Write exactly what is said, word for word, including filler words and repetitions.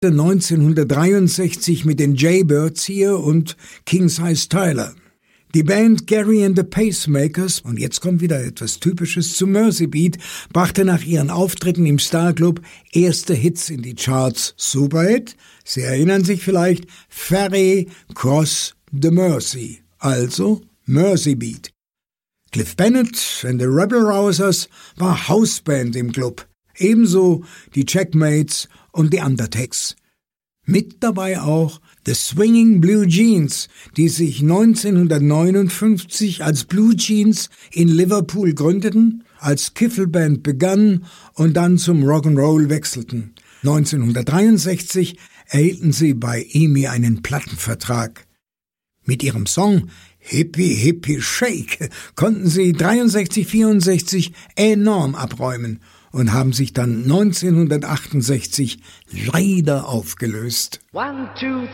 neunzehnhundertdreiundsechzig mit den Jaybirds hier und King Size Tyler. Die Band Gary and the Pacemakers, und jetzt kommt wieder etwas Typisches zu Mersey Beat, brachte nach ihren Auftritten im Star Club erste Hits in die Charts. Superhit, Sie erinnern sich vielleicht, Ferry Cross the Mersey, also Mersey Beat. Cliff Bennett and the Rebel Rousers war Hausband im Club, ebenso die Checkmates und die Undertakes. Mit dabei auch The Swinging Blue Jeans, die sich neunzehnhundertneunundfünfzig als Blue Jeans in Liverpool gründeten, als Kiffelband begannen und dann zum Rock'n'Roll wechselten. neunzehnhundertdreiundsechzig erhielten sie bei E M I einen Plattenvertrag. Mit ihrem Song Hippie Hippie Shake konnten sie dreiundsechzig vierundsechzig enorm abräumen und haben sich dann neunzehnhundertachtundsechzig leider aufgelöst. One, two,